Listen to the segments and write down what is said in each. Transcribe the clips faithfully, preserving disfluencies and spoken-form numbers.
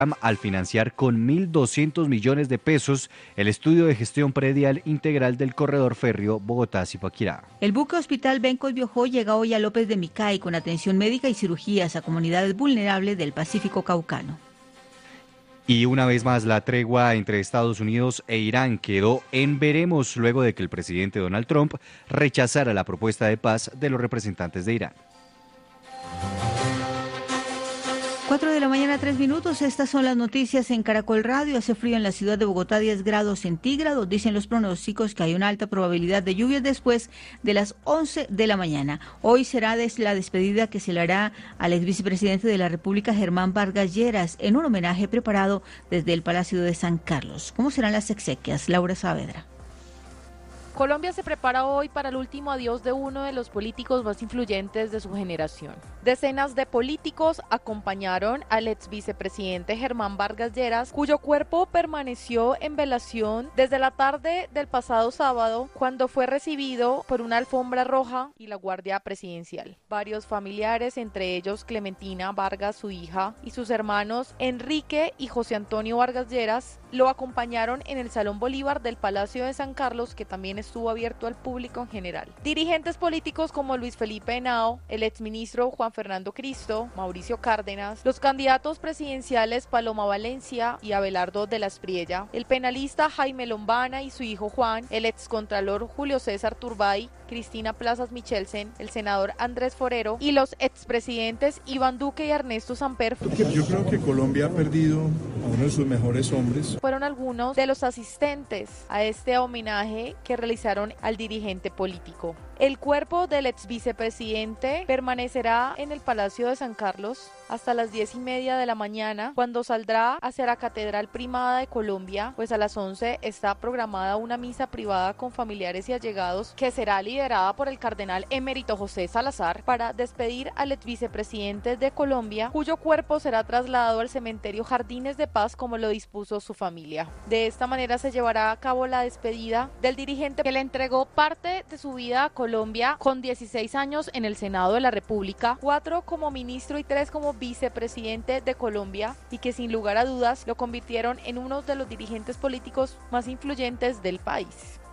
al financiar con mil doscientos millones de pesos el estudio de gestión predial integral del corredor férreo Bogotá-Zipaquirá. El buque hospital Bencos Biojó llega hoy a López de Micay con atención médica y cirugías a comunidades vulnerables del Pacífico Caucano. Y una vez más, la tregua entre Estados Unidos e Irán quedó en veremos luego de que el presidente Donald Trump rechazara la propuesta de paz de los representantes de Irán. cuatro de la mañana, tres minutos. Estas son las noticias en Caracol Radio. Hace frío en la ciudad de Bogotá, diez grados centígrados. Dicen los pronósticos que hay una alta probabilidad de lluvias después de las once de la mañana. Hoy será la despedida que se le hará al ex vicepresidente de la República, Germán Vargas Lleras, en un homenaje preparado desde el Palacio de San Carlos. ¿Cómo serán las exequias? Laura Saavedra. Colombia se prepara hoy para el último adiós de uno de los políticos más influyentes de su generación. Decenas de políticos acompañaron al ex vicepresidente Germán Vargas Lleras, cuyo cuerpo permaneció en velación desde la tarde del pasado sábado, cuando fue recibido por una alfombra roja y la Guardia Presidencial. Varios familiares, entre ellos Clementina Vargas, su hija, y sus hermanos Enrique y José Antonio Vargas Lleras, lo acompañaron en el Salón Bolívar del Palacio de San Carlos, que también estuvo abierto al público en general. Dirigentes políticos como Luis Felipe Henao, el exministro Juan Fernando Cristo, Mauricio Cárdenas, los candidatos presidenciales Paloma Valencia y Abelardo de la Espriella, el penalista Jaime Lombana y su hijo Juan, el excontralor Julio César Turbay, Cristina Plazas Michelsen, el senador Andrés Forero y los expresidentes Iván Duque y Ernesto Samper. Yo creo que Colombia ha perdido a uno de sus mejores hombres. Fueron algunos de los asistentes a este homenaje que realizaron al dirigente político. El cuerpo del ex vicepresidente permanecerá en el Palacio de San Carlos hasta las diez y media de la mañana, cuando saldrá hacia la Catedral Primada de Colombia, pues a las once está programada una misa privada con familiares y allegados que será liderada por el cardenal emérito José Salazar para despedir al ex vicepresidente de Colombia, cuyo cuerpo será trasladado al cementerio Jardines de Paz como lo dispuso su familia. De esta manera se llevará a cabo la despedida del dirigente que le entregó parte de su vida a Colombia Colombia con dieciséis años en el Senado de la República, cuatro como ministro y tres como vicepresidente de Colombia, y que sin lugar a dudas lo convirtieron en uno de los dirigentes políticos más influyentes del país.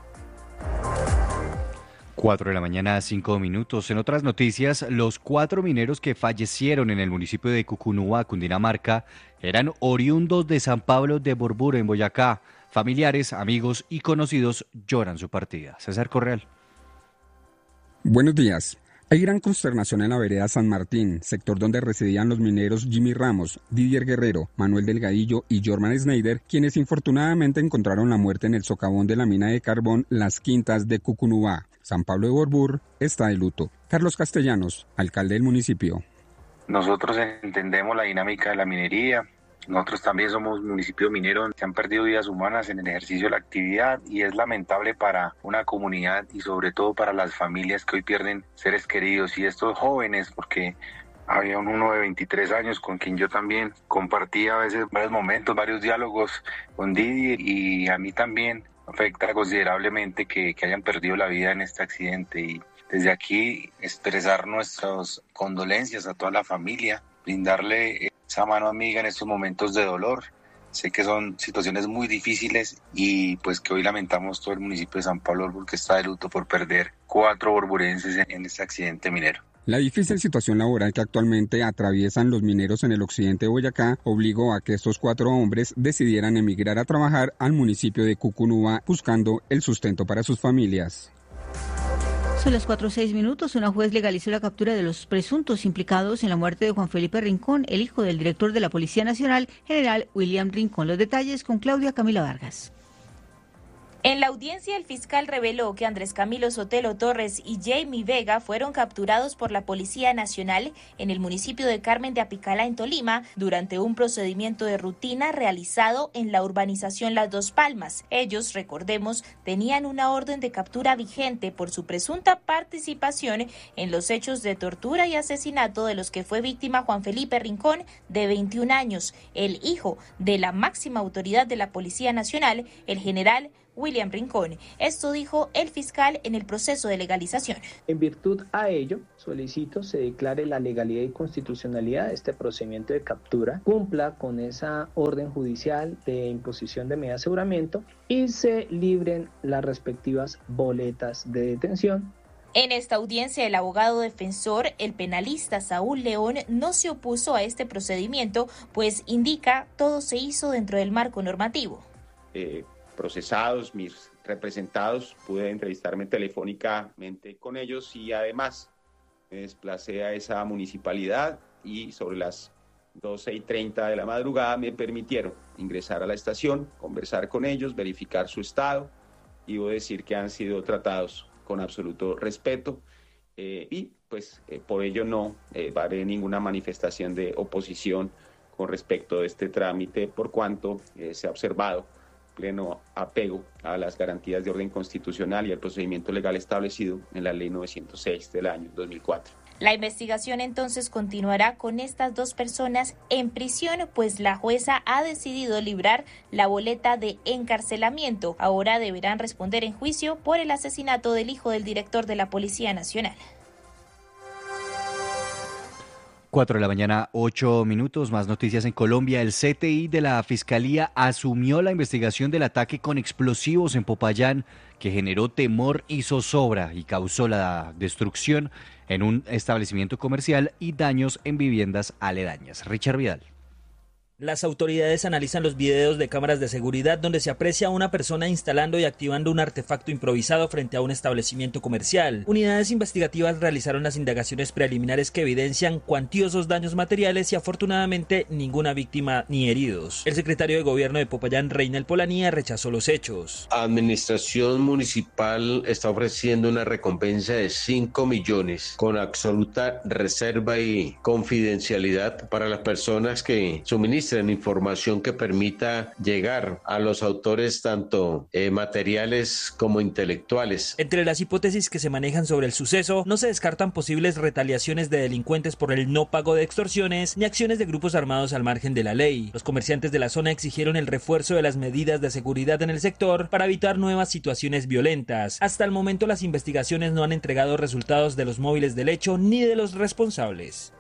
cuatro de la mañana, cinco minutos. En otras noticias, los cuatro mineros que fallecieron en el municipio de Cucunúa, Cundinamarca, eran oriundos de San Pablo de Borbura, en Boyacá. Familiares, amigos y conocidos lloran su partida. César Correal. Buenos días. Hay gran consternación en la vereda San Martín, sector donde residían los mineros Jimmy Ramos, Didier Guerrero, Manuel Delgadillo y Jorman Schneider, quienes infortunadamente encontraron la muerte en el socavón de la mina de carbón Las Quintas de Cucunúa. San Pablo de Borbur está de luto. Carlos Castellanos, alcalde del municipio. Nosotros entendemos la dinámica de la minería. Nosotros también somos municipio minero, se han perdido vidas humanas en el ejercicio de la actividad y es lamentable para una comunidad y sobre todo para las familias que hoy pierden seres queridos y estos jóvenes, porque había uno de veintitrés años con quien yo también compartía a veces varios momentos, varios diálogos con Didier, y a mí también afecta considerablemente que, que hayan perdido la vida en este accidente, y desde aquí expresar nuestras condolencias a toda la familia, brindarle esa mano amiga en estos momentos de dolor. Sé que son situaciones muy difíciles y pues que hoy lamentamos todo el municipio de San Pablo porque está de luto por perder cuatro borburenses en, en este accidente minero. La difícil situación laboral que actualmente atraviesan los mineros en el occidente de Boyacá obligó a que estos cuatro hombres decidieran emigrar a trabajar al municipio de Cucunúa buscando el sustento para sus familias. Son las cuatro o seis minutos. Una juez legalizó la captura de los presuntos implicados en la muerte de Juan Felipe Rincón, el hijo del director de la Policía Nacional, general William Rincón. Los detalles con Claudia Camila Vargas. En la audiencia, el fiscal reveló que Andrés Camilo Sotelo Torres y Jamie Vega fueron capturados por la Policía Nacional en el municipio de Carmen de Apicalá, en Tolima, durante un procedimiento de rutina realizado en la urbanización Las Dos Palmas. Ellos, recordemos, tenían una orden de captura vigente por su presunta participación en los hechos de tortura y asesinato de los que fue víctima Juan Felipe Rincón, de veintiún años, el hijo de la máxima autoridad de la Policía Nacional, el general William Rincón. Esto dijo el fiscal en el proceso de legalización. En virtud a ello, solicito se declare la legalidad y constitucionalidad de este procedimiento de captura, cumpla con esa orden judicial de imposición de medida de aseguramiento y se libren las respectivas boletas de detención. En esta audiencia, el abogado defensor, el penalista Saúl León, no se opuso a este procedimiento, pues indica todo se hizo dentro del marco normativo. Eh, procesados, mis representados, pude entrevistarme telefónicamente con ellos y además me desplacé a esa municipalidad y sobre las doce y treinta de la madrugada me permitieron ingresar a la estación, conversar con ellos, verificar su estado y debo decir que han sido tratados con absoluto respeto eh, y pues eh, por ello no eh, va a haber ninguna manifestación de oposición con respecto a este trámite por cuanto eh, se ha observado pleno apego a las garantías de orden constitucional y al procedimiento legal establecido en la ley novecientos seis del año dos mil cuatro. La investigación entonces continuará con estas dos personas en prisión, pues la jueza ha decidido librar la boleta de encarcelamiento. Ahora deberán responder en juicio por el asesinato del hijo del director de la Policía Nacional. Cuatro de la mañana, ocho minutos, más noticias en Colombia. El C T I de la Fiscalía asumió la investigación del ataque con explosivos en Popayán, que generó temor y zozobra y causó la destrucción en un establecimiento comercial y daños en viviendas aledañas. Richard Vidal. Las autoridades analizan los videos de cámaras de seguridad donde se aprecia a una persona instalando y activando un artefacto improvisado frente a un establecimiento comercial. Unidades investigativas realizaron las indagaciones preliminares que evidencian cuantiosos daños materiales y afortunadamente ninguna víctima ni heridos. El secretario de Gobierno de Popayán, Reynel Polanía, rechazó los hechos. Administración municipal está ofreciendo una recompensa de cinco millones con absoluta reserva y confidencialidad para las personas que suministran en información que permita llegar a los autores tanto eh, materiales como intelectuales. Entre las hipótesis que se manejan sobre el suceso, no se descartan posibles retaliaciones de delincuentes por el no pago de extorsiones ni acciones de grupos armados al margen de la ley. Los comerciantes de la zona exigieron el refuerzo de las medidas de seguridad en el sector para evitar nuevas situaciones violentas. Hasta el momento las investigaciones no han entregado resultados de los móviles del hecho ni de los responsables.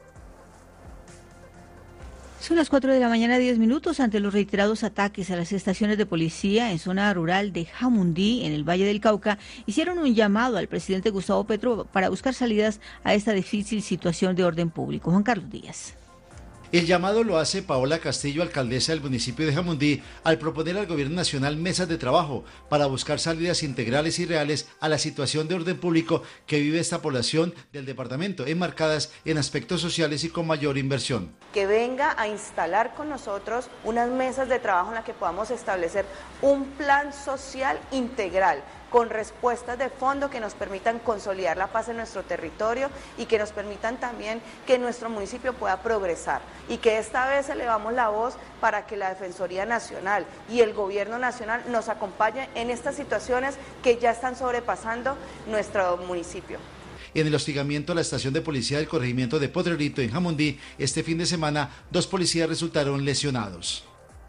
Son las cuatro de la mañana, diez minutos. Ante los reiterados ataques a las estaciones de policía en zona rural de Jamundí, en el Valle del Cauca, hicieron un llamado al presidente Gustavo Petro para buscar salidas a esta difícil situación de orden público. Juan Carlos Díaz. El llamado lo hace Paola Castillo, alcaldesa del municipio de Jamundí, al proponer al gobierno nacional mesas de trabajo para buscar salidas integrales y reales a la situación de orden público que vive esta población del departamento, enmarcadas en aspectos sociales y con mayor inversión. Que venga a instalar con nosotros unas mesas de trabajo en las que podamos establecer un plan social integral, con respuestas de fondo que nos permitan consolidar la paz en nuestro territorio y que nos permitan también que nuestro municipio pueda progresar y que esta vez elevamos la voz para que la Defensoría Nacional y el Gobierno Nacional nos acompañen en estas situaciones que ya están sobrepasando nuestro municipio. En el hostigamiento a la estación de policía del corregimiento de Potrerito en Jamundí, este fin de semana, dos policías resultaron lesionados.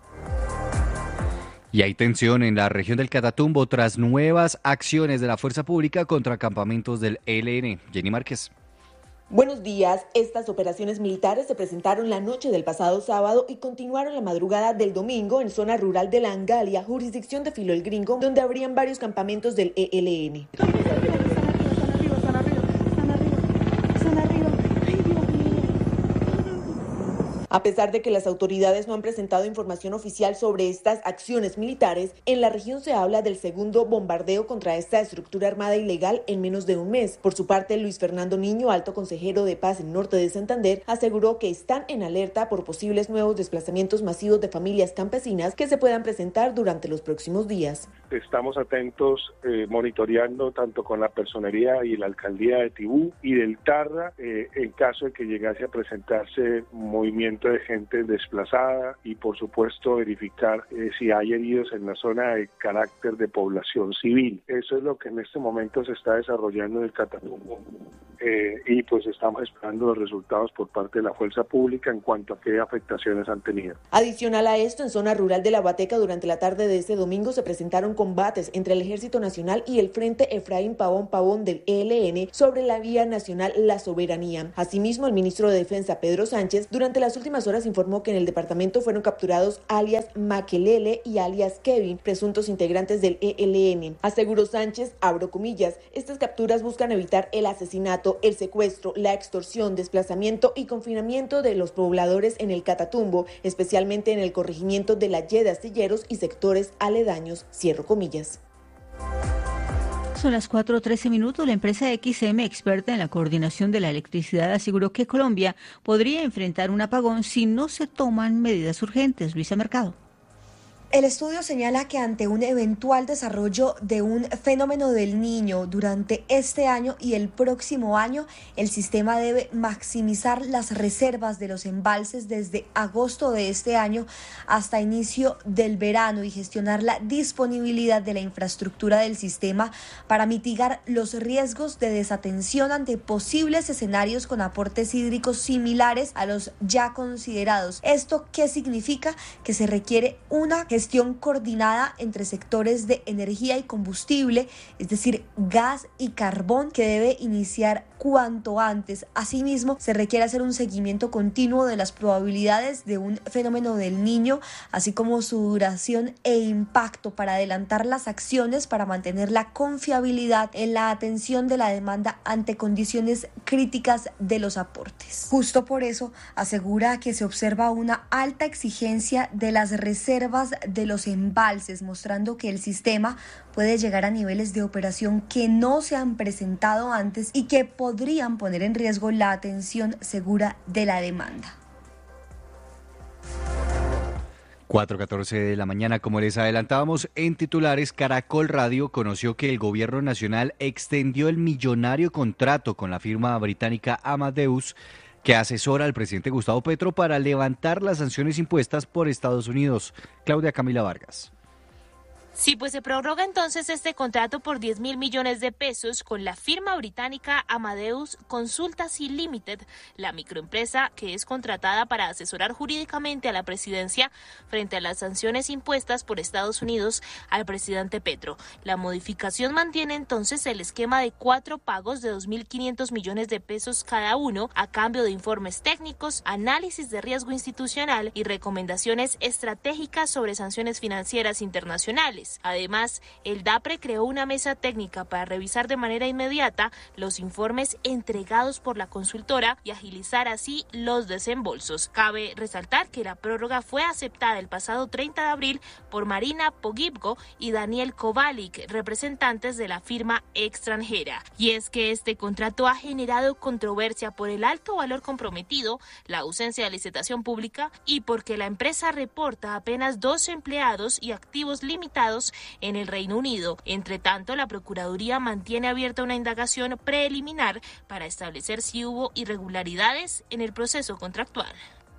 Y hay tensión en la región del Catatumbo tras nuevas acciones de la fuerza pública contra campamentos del E L N. Jenny Márquez. Buenos días. Estas operaciones militares se presentaron la noche del pasado sábado y continuaron la madrugada del domingo en zona rural de La Angalia, jurisdicción de Filo el Gringo, donde habrían varios campamentos del E L N. A pesar de que las autoridades no han presentado información oficial sobre estas acciones militares, en la región se habla del segundo bombardeo contra esta estructura armada ilegal en menos de un mes. Por su parte, Luis Fernando Niño, alto consejero de Paz en Norte de Santander, aseguró que están en alerta por posibles nuevos desplazamientos masivos de familias campesinas que se puedan presentar durante los próximos días. Estamos atentos, eh, monitoreando tanto con la personería y la alcaldía de Tibú y del Tarra, eh, en caso de que llegase a presentarse movimiento de gente desplazada y por supuesto verificar eh, si hay heridos en la zona de carácter de población civil. Eso es lo que en este momento se está desarrollando en el Catatumbo. eh, y pues estamos esperando los resultados por parte de la fuerza pública en cuanto a qué afectaciones han tenido. Adicional a esto, en zona rural de La Bateca, durante la tarde de este domingo se presentaron combates entre el Ejército Nacional y el Frente Efraín Pavón Pavón del E L N sobre la vía nacional La Soberanía. Asimismo, el ministro de Defensa, Pedro Sánchez, durante las últimas horas informó que en el departamento fueron capturados alias Makelele y alias Kevin, presuntos integrantes del E L N. Aseguró Sánchez, abro comillas, estas capturas buscan evitar el asesinato, el secuestro, la extorsión, desplazamiento y confinamiento de los pobladores en el Catatumbo, especialmente en el corregimiento de la Y de Astilleros y sectores aledaños, cierro comillas. Son las cuatro trece minutos. La empresa X M, experta en la coordinación de la electricidad, aseguró que Colombia podría enfrentar un apagón si no se toman medidas urgentes. Luisa Mercado. El estudio señala que ante un eventual desarrollo de un fenómeno del Niño durante este año y el próximo año, el sistema debe maximizar las reservas de los embalses desde agosto de este año hasta inicio del verano y gestionar la disponibilidad de la infraestructura del sistema para mitigar los riesgos de desatención ante posibles escenarios con aportes hídricos similares a los ya considerados. ¿Esto qué significa? Que se requiere una gestión gestión coordinada entre sectores de energía y combustible, es decir, gas y carbón, que debe iniciar cuanto antes. Asimismo, se requiere hacer un seguimiento continuo de las probabilidades de un fenómeno del Niño, así como su duración e impacto, para adelantar las acciones para mantener la confiabilidad en la atención de la demanda ante condiciones críticas de los aportes. Justo por eso, asegura que se observa una alta exigencia de las reservas de los embalses, mostrando que el sistema puede llegar a niveles de operación que no se han presentado antes y que podrían poner en riesgo la atención segura de la demanda. cuatro catorce de la mañana, como les adelantábamos en titulares, Caracol Radio conoció que el gobierno nacional extendió el millonario contrato con la firma británica Amadeus, que asesora al presidente Gustavo Petro para levantar las sanciones impuestas por Estados Unidos. Claudia Camila Vargas. Sí, pues se prorroga entonces este contrato por diez mil millones de pesos con la firma británica Amadeus Consultancy Limited, la microempresa que es contratada para asesorar jurídicamente a la presidencia frente a las sanciones impuestas por Estados Unidos al presidente Petro. La modificación mantiene entonces el esquema de cuatro pagos de dos mil quinientos millones de pesos cada uno a cambio de informes técnicos, análisis de riesgo institucional y recomendaciones estratégicas sobre sanciones financieras internacionales. Además, el DAPRE creó una mesa técnica para revisar de manera inmediata los informes entregados por la consultora y agilizar así los desembolsos. Cabe resaltar que la prórroga fue aceptada el pasado treinta de abril por Marina Pogibgo y Daniel Kovalik, representantes de la firma extranjera. Y es que este contrato ha generado controversia por el alto valor comprometido, la ausencia de licitación pública y porque la empresa reporta apenas dos empleados y activos limitados en el Reino Unido. Entre tanto, la Procuraduría mantiene abierta una indagación preliminar para establecer si hubo irregularidades en el proceso contractual.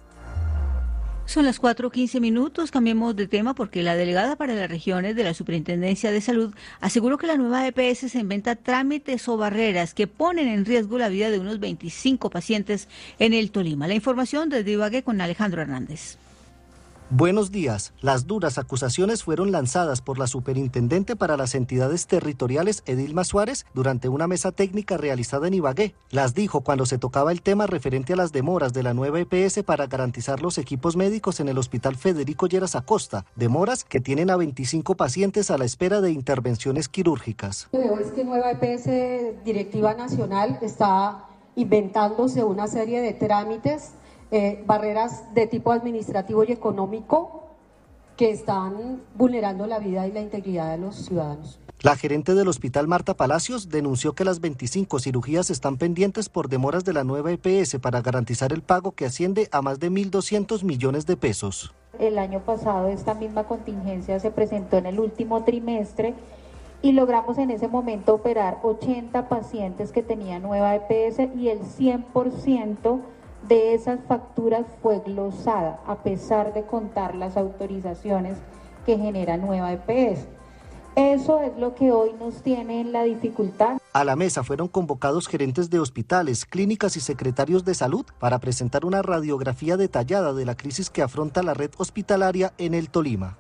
Son las cuatro quince minutos, cambiemos de tema porque la delegada para las regiones de la Superintendencia de Salud aseguró que la nueva E P S se inventa trámites o barreras que ponen en riesgo la vida de unos veinticinco pacientes en el Tolima. La información desde Ibagué con Alejandro Hernández. Buenos días. Las duras acusaciones fueron lanzadas por la superintendente para las entidades territoriales, Edilma Suárez, durante una mesa técnica realizada en Ibagué. Las dijo cuando se tocaba el tema referente a las demoras de la nueva E P S para garantizar los equipos médicos en el Hospital Federico Lleras Acosta, demoras que tienen a veinticinco pacientes a la espera de intervenciones quirúrgicas. Lo que veo es que nueva E P S Directiva Nacional está inventándose una serie de trámites, Eh, barreras de tipo administrativo y económico que están vulnerando la vida y la integridad de los ciudadanos. La gerente del hospital, Marta Palacios, denunció que las veinticinco cirugías están pendientes por demoras de la nueva E P S para garantizar el pago que asciende a más de mil doscientos millones de pesos. El año pasado esta misma contingencia se presentó en el último trimestre y logramos en ese momento operar ochenta pacientes que tenían nueva E P S y el cien por ciento de esas facturas fue glosada, a pesar de contar las autorizaciones que genera nueva E P S. Eso es lo que hoy nos tiene en la dificultad. A la mesa fueron convocados gerentes de hospitales, clínicas y secretarios de salud para presentar una radiografía detallada de la crisis que afronta la red hospitalaria en el Tolima.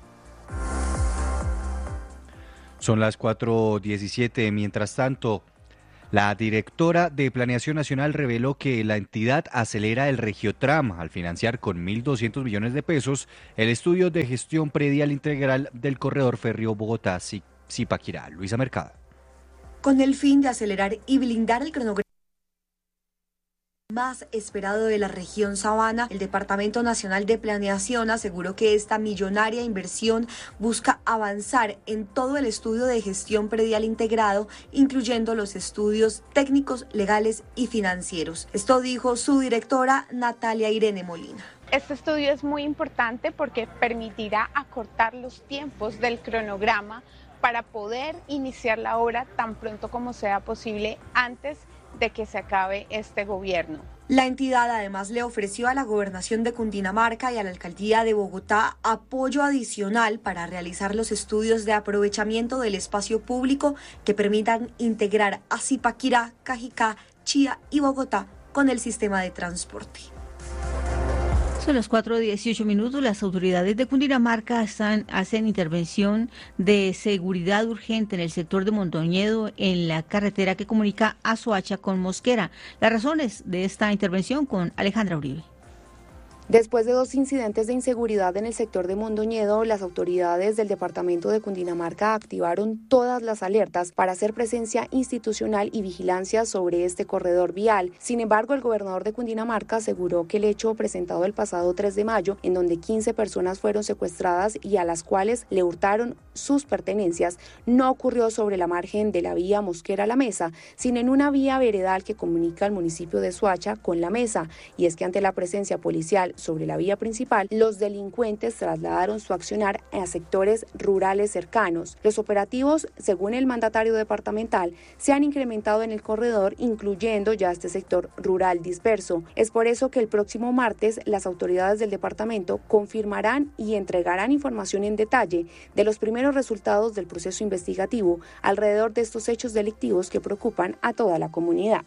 Son las cuatro diecisiete. Mientras tanto, la directora de Planeación Nacional reveló que la entidad acelera el Regiotram al financiar con mil doscientos millones de pesos el estudio de gestión predial integral del corredor férreo Bogotá-Zipaquirá. Luisa Mercado. Con el fin de acelerar y blindar el cronograma más esperado de la región Sabana, el Departamento Nacional de Planeación aseguró que esta millonaria inversión busca avanzar en todo el estudio de gestión predial integrado, incluyendo los estudios técnicos, legales y financieros. Esto dijo su directora Natalia Irene Molina. Este estudio es muy importante porque permitirá acortar los tiempos del cronograma para poder iniciar la obra tan pronto como sea posible antes de que se acabe este gobierno. La entidad además le ofreció a la Gobernación de Cundinamarca y a la Alcaldía de Bogotá apoyo adicional para realizar los estudios de aprovechamiento del espacio público que permitan integrar a Zipaquirá, Cajicá, Chía y Bogotá con el sistema de transporte. Son las cuatro dieciocho minutos. Las autoridades de Cundinamarca están, hacen intervención de seguridad urgente en el sector de Mondoñedo, en la carretera que comunica a Soacha con Mosquera. Las razones de esta intervención con Alejandra Uribe. Después de dos incidentes de inseguridad en el sector de Mondoñedo, las autoridades del departamento de Cundinamarca activaron todas las alertas para hacer presencia institucional y vigilancia sobre este corredor vial. Sin embargo, el gobernador de Cundinamarca aseguró que el hecho presentado el pasado tres de mayo, en donde quince personas fueron secuestradas y a las cuales le hurtaron sus pertenencias, no ocurrió sobre la margen de la vía Mosquera La Mesa, sino en una vía veredal que comunica al municipio de Soacha con La Mesa. Y es que ante la presencia policial sobre la vía principal, los delincuentes trasladaron su accionar a sectores rurales cercanos. Los operativos, según el mandatario departamental, se han incrementado en el corredor, incluyendo ya este sector rural disperso. Es por eso que el próximo martes las autoridades del departamento confirmarán y entregarán información en detalle de los primeros resultados del proceso investigativo alrededor de estos hechos delictivos que preocupan a toda la comunidad.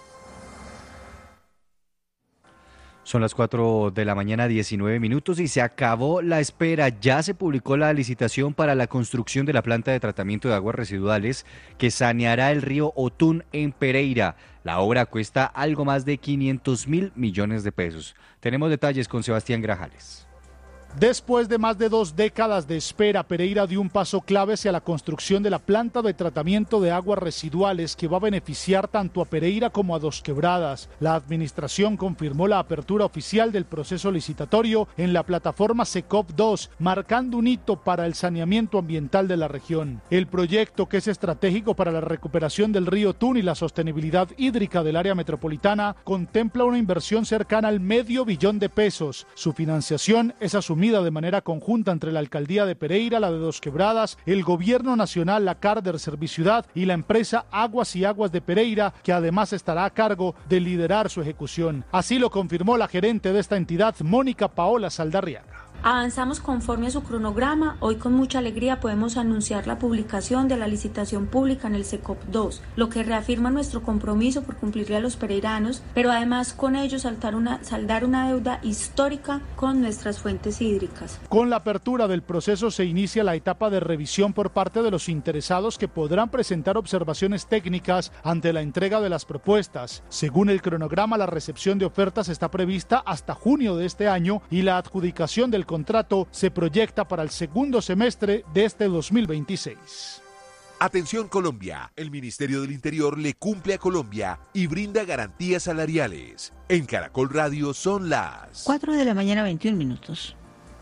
Son las cuatro de la mañana, diecinueve minutos, y se acabó la espera. Ya se publicó la licitación para la construcción de la planta de tratamiento de aguas residuales que saneará el río Otún en Pereira. La obra cuesta algo más de quinientos mil millones de pesos. Tenemos detalles con Sebastián Grajales. Después de más de dos décadas de espera, Pereira dio un paso clave hacia la construcción de la planta de tratamiento de aguas residuales que va a beneficiar tanto a Pereira como a Dos Quebradas. La administración confirmó la apertura oficial del proceso licitatorio en la plataforma SECOP dos, marcando un hito para el saneamiento ambiental de la región. El proyecto, que es estratégico para la recuperación del río Tun y la sostenibilidad hídrica del área metropolitana, contempla una inversión cercana al medio billón de pesos. Su financiación es asumida de manera conjunta entre la Alcaldía de Pereira, la de Dos Quebradas, el Gobierno Nacional, la Carder Serviciudad y la empresa Aguas y Aguas de Pereira, que además estará a cargo de liderar su ejecución. Así lo confirmó la gerente de esta entidad, Mónica Paola Saldarriaga. Avanzamos conforme a su cronograma. Hoy con mucha alegría podemos anunciar la publicación de la licitación pública en el SECOP dos, lo que reafirma nuestro compromiso por cumplirle a los pereiranos, pero además con ello saldar una, saldar una deuda histórica con nuestras fuentes hídricas. Con la apertura del proceso se inicia la etapa de revisión por parte de los interesados, que podrán presentar observaciones técnicas ante la entrega de las propuestas. Según el cronograma, la recepción de ofertas está prevista hasta junio de este año y la adjudicación del contrato se proyecta para el segundo semestre de este dos mil veintiséis. Atención Colombia, el Ministerio del Interior le cumple a Colombia y brinda garantías salariales. En Caracol Radio son las cuatro de la mañana, veintiún minutos.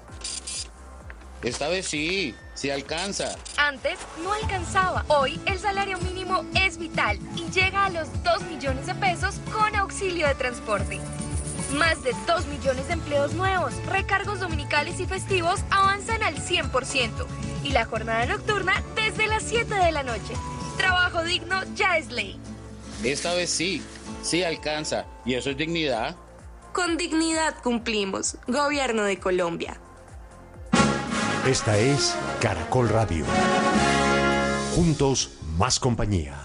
Esta vez sí, sí alcanza. Antes no alcanzaba. Hoy el salario mínimo es vital y llega a los dos millones de pesos con auxilio de transporte. Más de dos millones de empleos nuevos, recargos dominicales y festivos avanzan al cien por ciento y la jornada nocturna desde las siete de la noche. Trabajo digno ya es ley. Esta vez sí, sí alcanza. ¿Y eso es dignidad? Con dignidad cumplimos. Gobierno de Colombia. Esta es Caracol Radio. Juntos, más compañía.